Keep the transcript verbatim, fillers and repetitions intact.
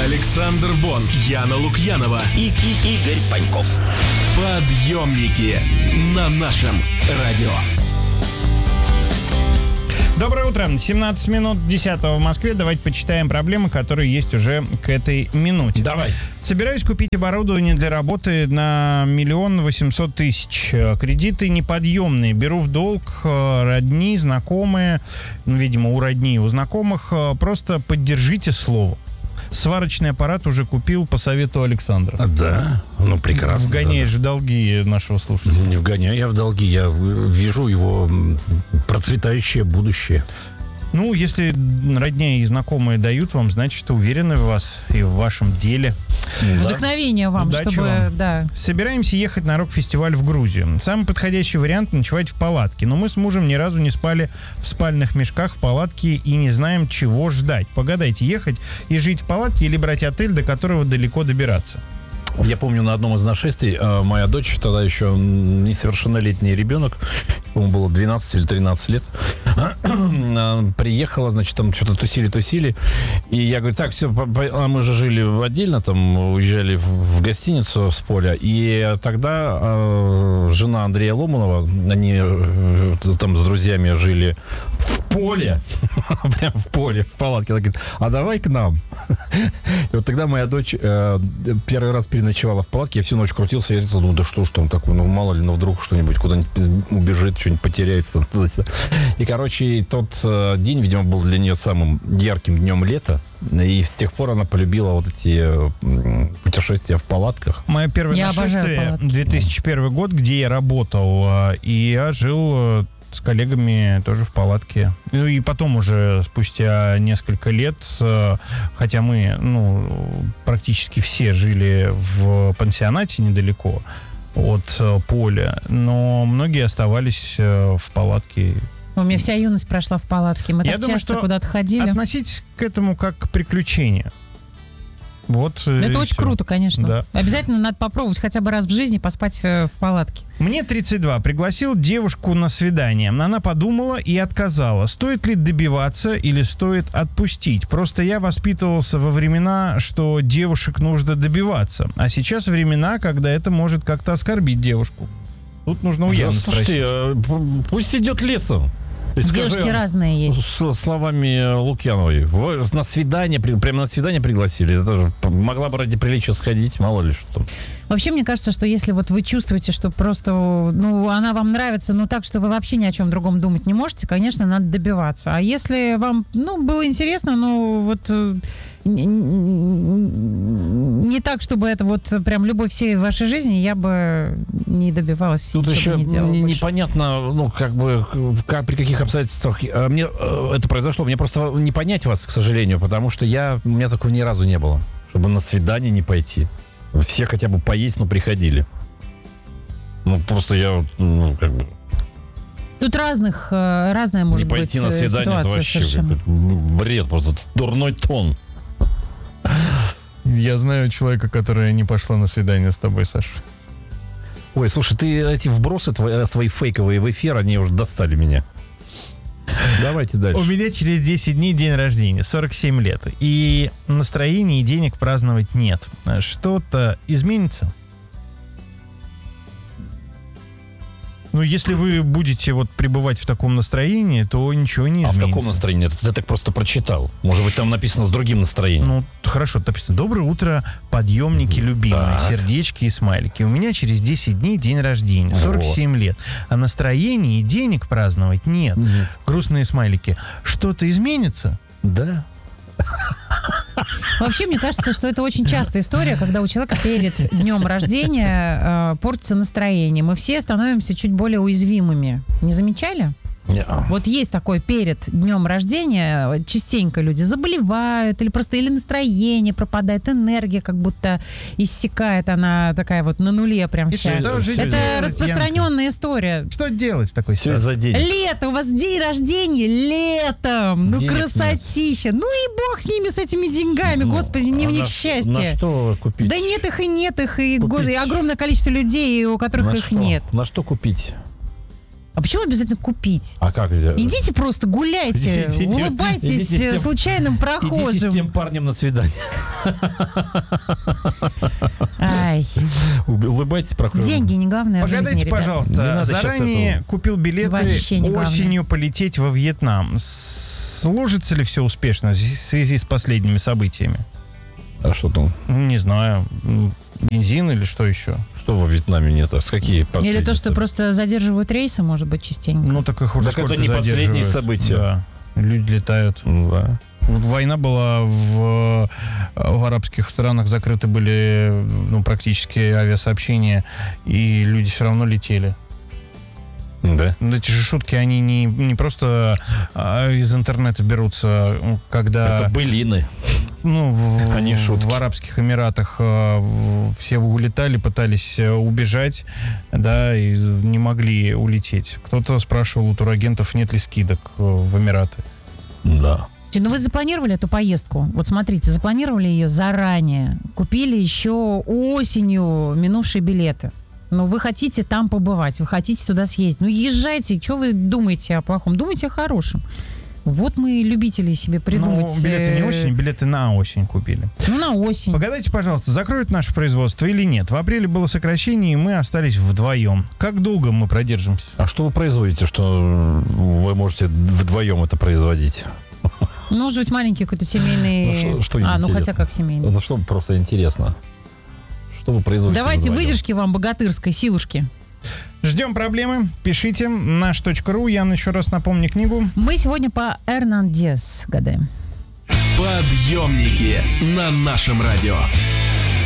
Александр Бон, Яна Лукьянова и, и Игорь Паньков. Подъемники на нашем радио. Доброе утро. семнадцать минут десятого в Москве. Давайте почитаем проблемы, которые есть уже к этой минуте. Давай. Собираюсь купить оборудование для работы на миллион восемьсот тысяч. Кредиты неподъемные. Беру в долг, родни, знакомые. Ну, видимо, у родни, у знакомых. Просто поддержите слово. Сварочный аппарат уже купил по совету Александра. Да, ну прекрасно. Вгоняешь да, в долги нашего слушателя. Не вгоняю я в долги, я вижу его процветающее будущее. Ну, если родня и знакомые дают вам, значит, уверены в вас и в вашем деле. Да. Вдохновение вам, Удачи чтобы... вам. Да. Собираемся ехать на рок-фестиваль в Грузию. Самый подходящий вариант — ночевать в палатке. Но мы с мужем ни разу не спали в спальных мешках в палатке и не знаем, чего ждать. Погадайте, ехать и жить в палатке или брать отель, до которого далеко добираться. Я помню, на одном из нашествий э, моя дочь, тогда еще несовершеннолетний ребенок, ему было двенадцать или тринадцать лет, приехала, значит, там что-то тусили-тусили, и я говорю, так, все, а мы же жили отдельно, там, уезжали в, в гостиницу с поля, и тогда э, жена Андрея Ломанова, они э, там с друзьями жили в поле, прям в поле, в палатке, она говорит, а давай к нам. И вот тогда моя дочь э, первый раз переночевала в палатке, я всю ночь крутился, я думал, да что ж там такое, ну мало ли, ну вдруг что-нибудь куда-нибудь убежит, что-нибудь потеряется. Там, и, короче, тот э, день, видимо, был для нее самым ярким днем лета, и с тех пор она полюбила вот эти э, путешествия в палатках. Мое первое я нашествие две тысячи первый год, где я работал, э, и я жил... Э, с коллегами тоже в палатке. Ну и потом уже спустя несколько лет, хотя мы, ну, практически все жили в пансионате недалеко от поля, но многие оставались в палатке. У меня вся юность прошла в палатке. Мы Я так думаю, часто что куда-то ходили. Относитесь к этому как к приключению. Вот, это очень все. круто, конечно. Да. Обязательно надо попробовать хотя бы раз в жизни поспать в палатке. Мне тридцать два. Пригласил девушку на свидание. Она подумала и отказала. Стоит ли добиваться или стоит отпустить? Просто я воспитывался во времена, что девушек нужно добиваться. А сейчас времена, когда это может как-то оскорбить девушку. Тут нужно у Яны Слушайте, спросить. пусть идет лесом. Девушки Скажи, разные есть. С словами Лукьяновой. Вы на свидание, прямо на свидание пригласили. Это же могла бы ради приличия сходить, мало ли что. Вообще, мне кажется, что если вот вы чувствуете, что просто, ну, она вам нравится, ну, так, что вы вообще ни о чем другом думать не можете, конечно, надо добиваться. А если вам, ну, было интересно, ну, вот не, не так, чтобы это вот прям любовь всей вашей жизни, я бы не добивалась. Тут еще не не, непонятно, ну, как бы, как, при каких обстоятельствах. Мне это произошло, мне просто не понять вас, к сожалению, потому что я, у меня такого ни разу не было, чтобы на свидание не пойти. Все хотя бы поесть, но приходили. Ну, просто я, ну, как бы... Тут разных, разная может не пойти быть на свидание, ситуация это вообще совершенно. бред, просто дурной тон. Я знаю человека, которая не пошла на свидание с тобой, Саша. Ой, слушай, ты эти вбросы твои, свои фейковые в эфир, они уже достали меня. Давайте дальше. У меня через десять дней день рождения, сорок семь лет. И настроения и денег праздновать нет. Что-то изменится? Ну, если вы будете вот пребывать в таком настроении, то ничего не изменится. А в каком настроении? Это ты так просто прочитал. Может быть, там написано с другим настроением. Ну, хорошо, написано: доброе утро, подъемники любимые, Так. сердечки и смайлики. У меня через десять дней день рождения, сорок семь лет. А настроения и денег праздновать нет. Нет. Грустные смайлики. Что-то изменится? Да. Вообще, мне кажется, что это очень частая история, когда у человека перед днем рождения э, портится настроение. Мы все становимся чуть более уязвимыми. Не замечали? Yeah. Вот есть такое перед днем рождения, частенько люди заболевают, или просто или настроение пропадает, энергия как будто иссякает, она такая вот на нуле прям вся. Что же Это делать, распространенная Янка? история. Что делать в такой Все ситуации? за день. Лето, у вас день рождения летом, ну Денег красотища, ну и бог с ними, с этими деньгами, Ну, господи, не в а них на- счастье. На что купить? Да нет их и нет их, и, Купить. го- и огромное количество людей, у которых На их что? нет. На что купить? А почему обязательно купить? А как взять? Идите просто гуляйте, Идите- улыбайтесь идите с тем- случайным Идите с прохожим. тем парнем на свидание. Ай. Улыбайтесь, прокурор. Деньги не главное в жизни, Погадайте, ребята. Не пожалуйста, надо сейчас заранее этого. купил билеты Вообще не главное. осенью полететь во Вьетнам. Сложится ли все успешно в связи с последними событиями? А что там? Не знаю, м, бензин или что еще? Что во Вьетнаме нет? С какие Или последние то, что события? просто задерживают рейсы, может быть, частенько. Ну, так их уже Так это сколько не последние задерживают. события. Да, люди летают. Да. Вот война была в, в арабских странах, закрыты были ну, практически авиасообщения, и люди все равно летели. Да. Ну, эти же шутки, они не, не просто а, из интернета берутся, когда Это былины. ну, в, а не шутки. в Арабских Эмиратах а, в- все улетали, пытались а, убежать, да, и не могли улететь. Кто-то спрашивал у турагентов, нет ли скидок а, в Эмираты. Да. Слушайте, ну вы запланировали эту поездку? Вот смотрите, запланировали ее заранее. Купили еще осенью минувшие билеты. Ну, вы хотите там побывать, вы хотите туда съездить. Ну, езжайте, что вы думаете о плохом? Думайте о хорошем. Вот мы любители себе придумать. Ну, билеты не э, осень, билеты на осень купили. Ну, на осень. Погадайте, пожалуйста, закроют наше производство или нет? В апреле было сокращение, и мы остались вдвоем. Как долго мы продержимся? А что вы производите, что вы можете вдвоем это производить? Ну, может быть, маленький какой-то семейный... Ну, что- что а, ну интересно? хотя как семейный. Ну, что просто интересно. Что вы производите Давайте вдвоем? выдержки вам богатырской силушки. Ждем проблемы. Пишите. наш точка ру. Ян, еще раз напомню книгу. Мы сегодня по Эрнан Диас гадаем. Подъемники на нашем радио.